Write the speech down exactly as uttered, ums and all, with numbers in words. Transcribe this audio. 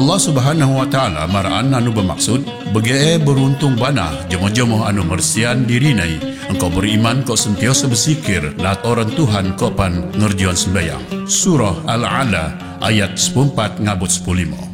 Allah Subhanahu wa taala maraan anu bermaksud begae beruntung bana jomo-jomo anu mersian dirinai engkau beriman kau sentiasa bersikir lat orang Tuhan kau pan ngerjuan sembayang. Surah Al-Ala ayat sepuluh empat ngabut sepuluh lima.